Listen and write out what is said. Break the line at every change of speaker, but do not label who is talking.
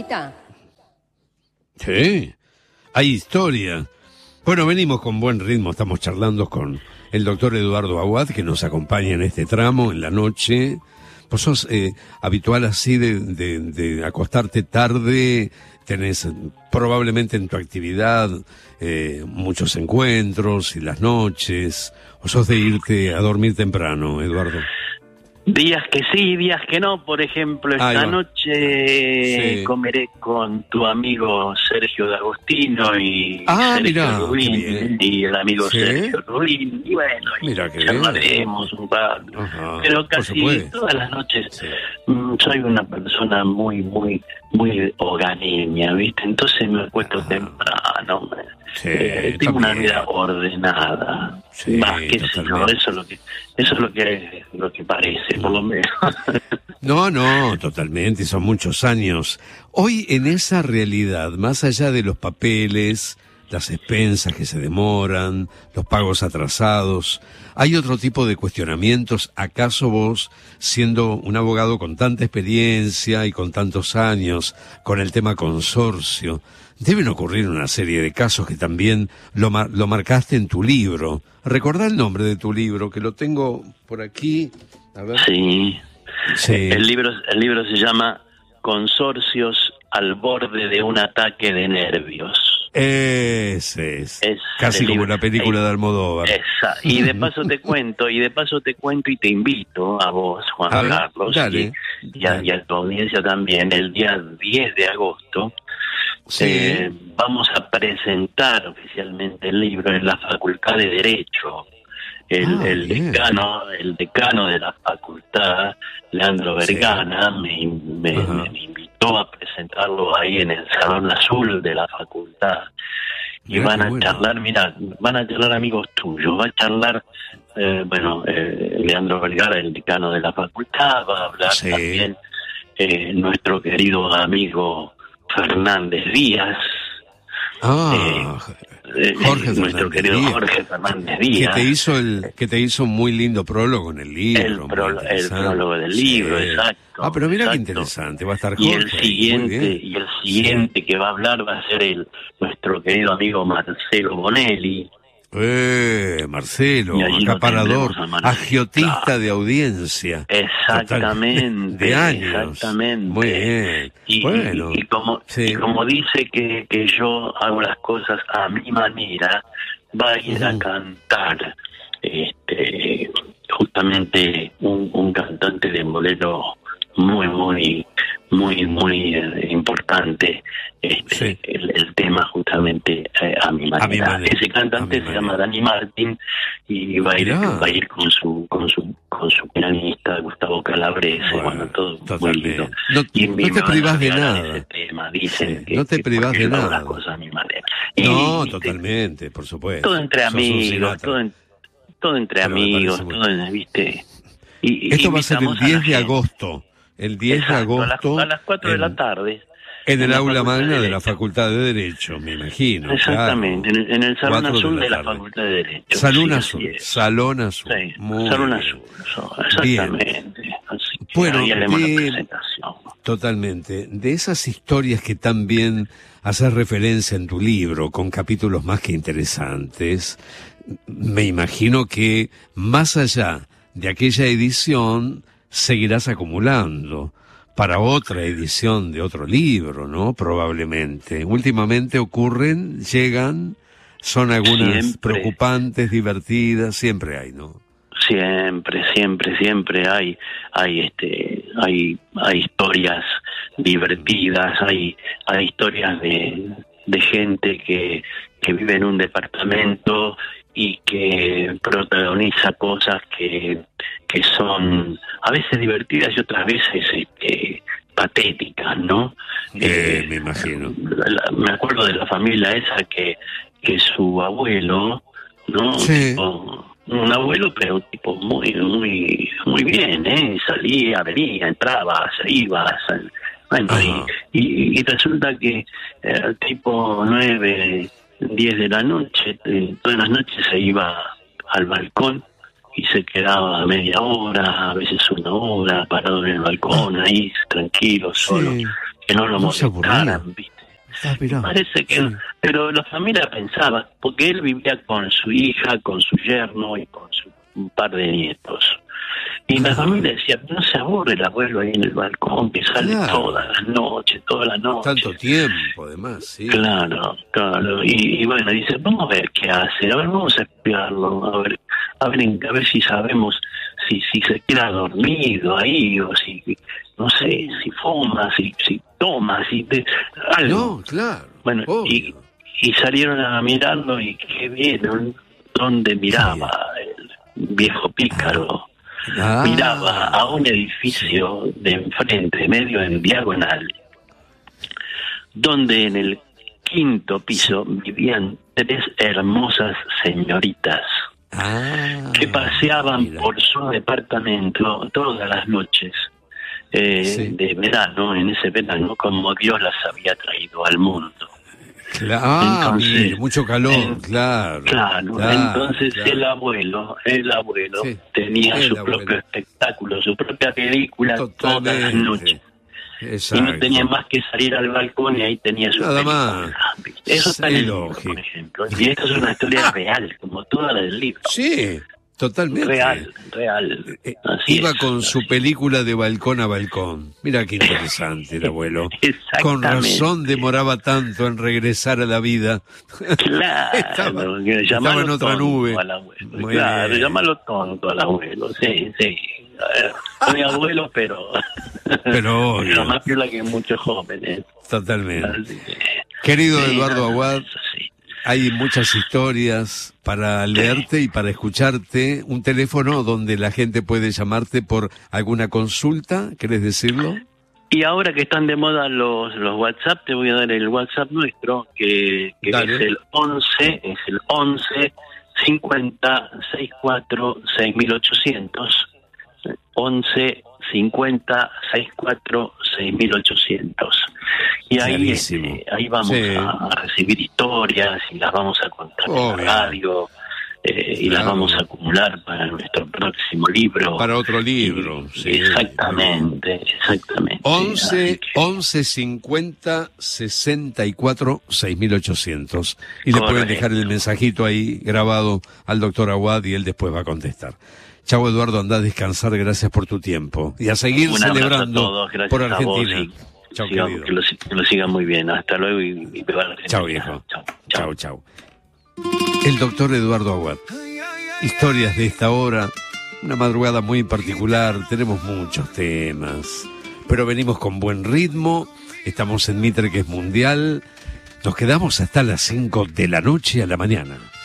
bonita?
Sí, hay historia. Bueno, venimos con buen ritmo, estamos charlando con el doctor Eduardo Aguad, que nos acompaña en este tramo, en la noche. Vos sos habitual así de acostarte tarde, tenés probablemente en tu actividad muchos encuentros y las noches, o sos de irte a dormir temprano, Eduardo.
Días que sí, días que no. Por ejemplo, esta noche comeré con tu amigo Sergio D'Agostino y Sergio Rubín, y el amigo Sergio Rubín, y bueno, charlaremos un par. Pero casi todas las noches soy una persona muy hogareña, ¿viste? Entonces me acuesto temprano. Tengo una vida ordenada, más que eso es lo que parece, por lo menos.
No, totalmente, son muchos años. Hoy en esa realidad, más allá de los papeles, las expensas que se demoran, los pagos atrasados, ¿hay otro tipo de cuestionamientos? ¿Acaso vos, siendo un abogado con tanta experiencia y con tantos años, con el tema consorcio, deben ocurrir una serie de casos que también lo marcaste en tu libro? Recordá el nombre de tu libro, que lo tengo por aquí. A ver.
Sí. El libro se llama Consorcios al borde de un ataque de nervios.
Ese es casi como la película de Almodóvar.
Y de paso te cuento y te invito a vos, Juan Carlos, y a tu audiencia también, el día 10 de agosto. Vamos a presentar oficialmente el libro en la Facultad de Derecho. El decano de la facultad, Leandro Vergana, me invitó a presentarlo ahí en el Salón Azul de la facultad. Y van a charlar, van a charlar amigos tuyos, va a charlar, Leandro Vergara, el decano de la facultad, va a hablar también nuestro querido amigo Fernández Díaz.
Nuestro querido Jorge Fernández Díaz, que te hizo un muy lindo prólogo en el libro.
El prólogo del libro, exacto.
Pero mira qué interesante, va a estar Jorge.
Y el siguiente que va a hablar va a ser nuestro querido amigo Marcelo Bonelli.
Marcelo, acaparador, agiotista de audiencia.
Exactamente.
De años.
Exactamente.
Muy bien.
Y como dice que yo hago las cosas a mi manera, va a ir a cantar justamente un cantante de bolero muy importante, el tema justamente a mi manera. Ese cantante se llama Dani Martín y va a ir con su pianista Gustavo Calabrese, todo muy lindo.
No te privás de nada.
Tema. Dicen que
no te privás de nada.
Las cosas a mi manera.
Totalmente, por supuesto.
Todo entre amigos, todo entre amigos, ¿viste? Y
esto va a ser el 10 de agosto. El 10 de agosto.
A las 4 de la tarde.
En el aula magna de la Facultad de Derecho, me imagino.
Exactamente, en el Salón Azul de la Facultad de Derecho.
Salón Azul. Salón Azul.
Salón Azul, exactamente.
Bueno,
ahí haremos la presentación.
Totalmente. De esas historias que tan bien haces referencia en tu libro, con capítulos más que interesantes, me imagino que más allá de aquella edición seguirás acumulando para otra edición de otro libro, ¿no? Probablemente. Últimamente llegan, son algunas preocupantes, divertidas, siempre hay, ¿no?
Siempre hay historias divertidas, hay historias de gente que vive en un departamento y que protagoniza cosas que son a veces divertidas y otras veces patéticas, ¿no?
Me imagino.
Me acuerdo de la familia esa que su abuelo, ¿no?
Sí.
Un abuelo, pero tipo muy bien, salía, venía, entraba, se iba, y resulta que tipo 9, 10 de la noche, todas las noches se iba al balcón y se quedaba media hora, a veces una hora, parado en el balcón, ahí tranquilo, solo. Y que no lo molestaran, ¿viste? Parece que
sí.
Pero la familia pensaba, porque él vivía con su hija, con su yerno y con un par de nietos. Y la familia decía, no se aburre el abuelo ahí en el balcón, que sale toda la noche.
Tanto tiempo, además, sí.
Claro. Y bueno, dice, vamos a ver qué hace, a ver, vamos a espiarlo, a ver si sabemos si se queda dormido ahí, o si, no sé, si fuma, si toma, algo.
No, claro.
Bueno, y salieron a mirarlo, y qué vieron, donde miraba el viejo pícaro. Miraba a un edificio de enfrente, medio en diagonal, donde en el 5º piso vivían 3 hermosas señoritas que paseaban por su departamento todas las noches de verano, en ese verano, como Dios las había traído al mundo.
Entonces, mucho calor, claro.
Entonces el abuelo tenía su propio espectáculo, su propia película todas las noches.
Exacto.
Y no tenía más que salir al balcón, y ahí tenía su película. Eso está en el libro, por ejemplo. Y esta es una historia real, como toda la del libro.
Sí, totalmente.
Real.
Iba con su película de balcón a balcón. Mira qué interesante el abuelo. Con razón demoraba tanto en regresar a la vida.
Claro.
estaba en otra nube.
Claro, llámalo tonto al abuelo. Sí. Soy abuelo, pero más piola que muchos jóvenes.
Totalmente. Querido Eduardo Aguad, hay muchas historias para leerte y para escucharte. Un teléfono donde la gente puede llamarte por alguna consulta, ¿querés decirlo?
Y ahora que están de moda los WhatsApp, te voy a dar el WhatsApp nuestro, que es el 11 50 64 6800. 11 50 64 6800. Y ahí vamos a recibir historias, y las vamos a contar en la radio, y las vamos a acumular para nuestro próximo libro.
Para otro libro,
Exactamente.
11 50 64 6800. Y le pueden dejar el mensajito ahí grabado al doctor Aguad, y él después va a contestar. Chau, Eduardo, andá a descansar, gracias por tu tiempo. Y a seguir celebrando por Argentina. Chau, querido.
Que lo sigan muy bien. Hasta luego y
chau, viejo. Chau. El doctor Eduardo Aguad. Historias de esta hora, una madrugada muy particular, tenemos muchos temas, pero venimos con buen ritmo, estamos en Mitre, que es mundial, nos quedamos hasta las 5 de la noche a la mañana.